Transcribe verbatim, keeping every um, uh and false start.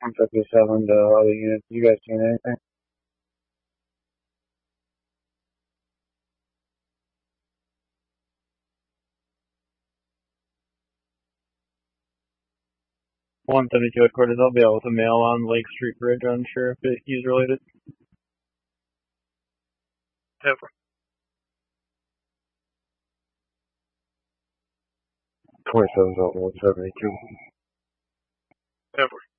one fifty-seven to all the units. You guys seen anything? one seventy-two headquarters, I'll be out with a mail on Lake Street Bridge, unsure if it, he's related. Ever. twenty-seven's out one seventy-two. Ever.